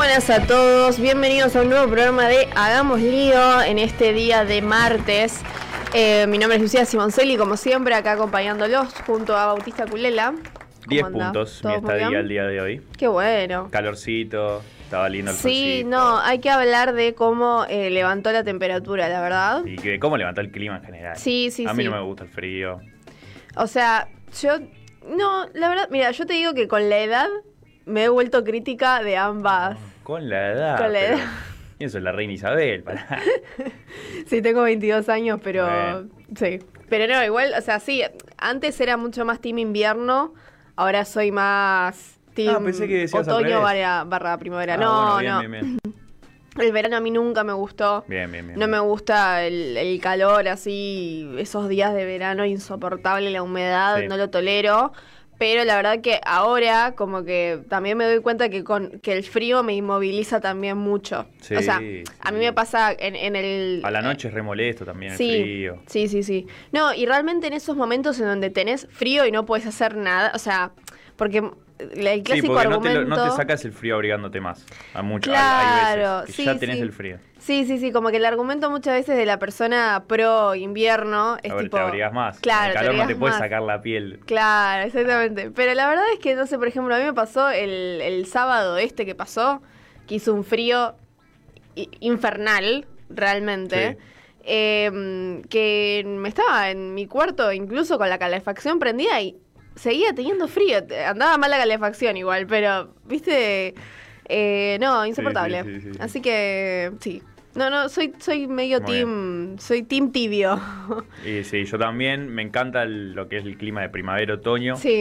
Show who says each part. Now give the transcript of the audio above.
Speaker 1: buenas a todos, bienvenidos a un nuevo programa de Hagamos Lío en este día de martes. Mi nombre es Lucía Simoncelli, como siempre, acá acompañándolos junto a Bautista Culela.
Speaker 2: 10 puntos mi estadía el día de hoy.
Speaker 1: Qué bueno.
Speaker 2: Calorcito, estaba lindo el solcito.
Speaker 1: Sí, no, hay que hablar de cómo levantó la temperatura, la verdad.
Speaker 2: Y de cómo levantó el clima en general.
Speaker 1: Sí.
Speaker 2: A mí no me gusta el frío.
Speaker 1: O sea, no, la verdad, mira, yo te digo que con la edad me he vuelto crítica de ambas.
Speaker 2: Con la edad.
Speaker 1: Con la edad.
Speaker 2: Y eso es la reina Isabel, pará.
Speaker 1: Sí, tengo 22 años, pero
Speaker 2: Bueno.
Speaker 1: sí. Pero no, igual, o sea, sí, antes era mucho más team invierno, ahora soy más team
Speaker 2: Pensé que decías al
Speaker 1: otoño
Speaker 2: revés.
Speaker 1: barra primavera.
Speaker 2: Bueno,
Speaker 1: no.
Speaker 2: bien.
Speaker 1: El verano a mí nunca me gustó.
Speaker 2: Bien.
Speaker 1: No me gusta el calor así, esos días de verano insoportable, la humedad,
Speaker 2: Sí.
Speaker 1: no lo tolero. Pero la verdad que ahora como que también me doy cuenta que el frío me inmoviliza también mucho.
Speaker 2: Sí,
Speaker 1: o sea,
Speaker 2: sí.
Speaker 1: a mí me pasa en el...
Speaker 2: A la noche es re molesto también el
Speaker 1: Sí,
Speaker 2: frío.
Speaker 1: sí. No, y realmente en esos momentos en donde tenés frío y no puedes hacer nada, o sea, porque el clásico
Speaker 2: porque
Speaker 1: argumento...
Speaker 2: no te sacas el frío abrigándote más. A mucho,
Speaker 1: Claro,
Speaker 2: hay veces que
Speaker 1: sí,
Speaker 2: ya tenés
Speaker 1: sí.
Speaker 2: el frío.
Speaker 1: Sí, como que el argumento muchas veces de la persona pro invierno es
Speaker 2: A ver,
Speaker 1: tipo...
Speaker 2: te abrigas más.
Speaker 1: Claro,
Speaker 2: el calor no te
Speaker 1: abrigas
Speaker 2: puede
Speaker 1: más.
Speaker 2: sacar la piel.
Speaker 1: Claro, exactamente. Pero la verdad es que, no sé, por ejemplo, a mí me pasó el sábado que pasó, que hizo un frío infernal, realmente. Que me estaba en mi cuarto, incluso con la calefacción prendida y seguía teniendo frío. Andaba mal la calefacción igual, pero, viste, no, insoportable.
Speaker 2: Sí.
Speaker 1: Así que, sí. No, soy medio
Speaker 2: Muy
Speaker 1: team, soy team tibio.
Speaker 2: Y sí, yo también me encanta lo que es el clima de primavera-otoño.
Speaker 1: Sí.